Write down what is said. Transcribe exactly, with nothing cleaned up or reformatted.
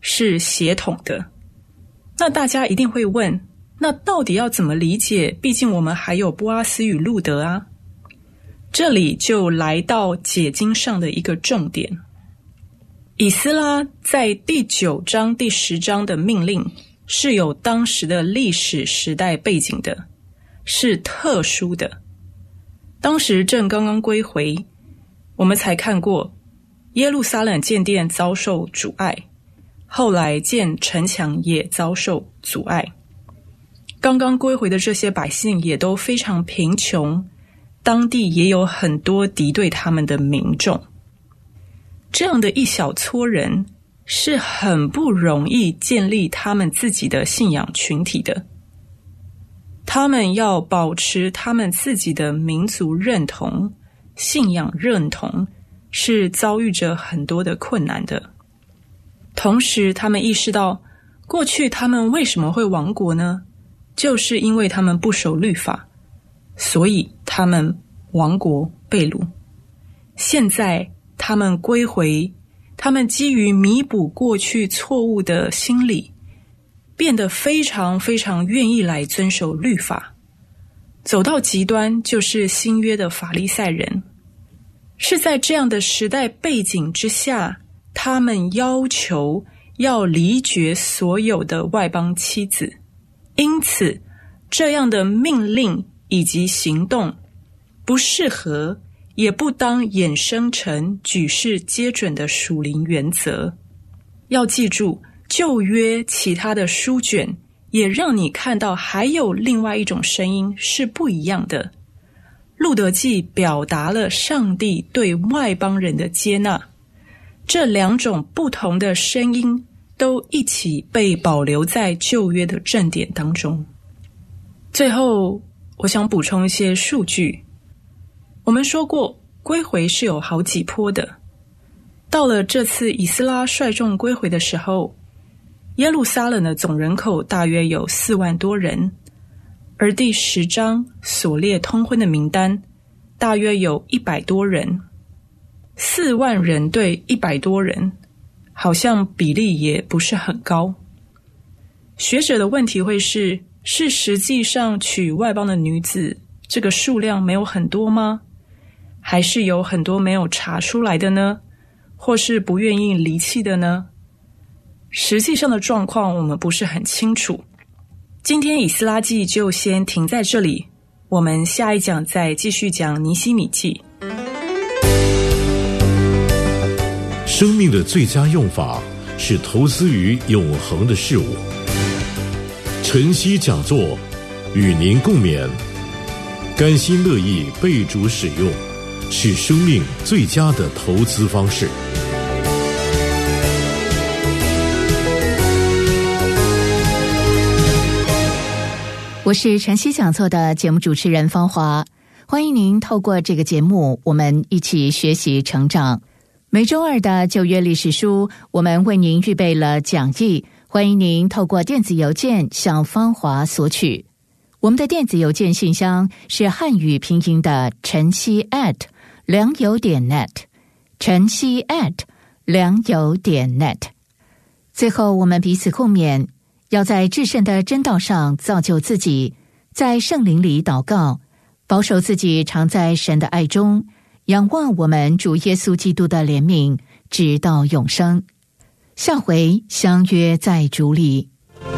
是协同的。那大家一定会问，那到底要怎么理解？毕竟我们还有波阿斯与路得啊。这里就来到解经上的一个重点。以斯拉在第九章第十章的命令是有当时的历史时代背景的，是特殊的。当时正刚刚归回，我们才看过耶路撒冷建殿遭受阻碍，后来建城墙也遭受阻碍。刚刚归回的这些百姓也都非常贫穷，当地也有很多敌对他们的民众。这样的一小撮人是很不容易建立他们自己的信仰群体的。他们要保持他们自己的民族认同、信仰认同，是遭遇着很多的困难的。同时他们意识到，过去他们为什么会亡国呢？就是因为他们不守律法，所以他们亡国被掳。现在他们归回，他们基于弥补过去错误的心理，变得非常非常愿意来遵守律法。走到极端就是新约的法利赛人。是在这样的时代背景之下，他们要求要离绝所有的外邦妻子，因此这样的命令以及行动不适合，也不当衍生成举世皆准的属灵原则。要记住，旧约其他的书卷也让你看到还有另外一种声音是不一样的。路得记表达了上帝对外邦人的接纳，这两种不同的声音都一起被保留在旧约的正典当中。最后我想补充一些数据。我们说过归回是有好几波的，到了这次以斯拉率众归回的时候，耶路撒冷的总人口大约有四万多人，而第十章所列通婚的名单大约有一百多人。四万人对一百多人，好像比例也不是很高。学者的问题会是，是实际上娶外邦的女子这个数量没有很多吗？还是有很多没有查出来的呢？或是不愿意离弃的呢？实际上的状况我们不是很清楚。今天以斯拉记就先停在这里，我们下一讲再继续讲尼希米记。 生命的最佳用法是投资于永恒的事物。晨曦讲座与您共勉，甘心乐意被主使用，是生命最佳的投资方式。 我是晨曦讲座的节目主持人芳华，欢迎您透过这个节目，我们一起学习成长。每周二的旧约历史书，我们为您预备了讲义，欢迎您透过电子邮件向芳华索取。我们的电子邮件信箱是汉语拼音的晨曦 at 良友点 net， 晨曦 at 良友点 net。 最后我们彼此共勉，要在至圣的真道上造就自己，在圣灵里祷告，保守自己常在神的爱中，仰望我们主耶稣基督的怜悯，直到永生。下回相约在主里。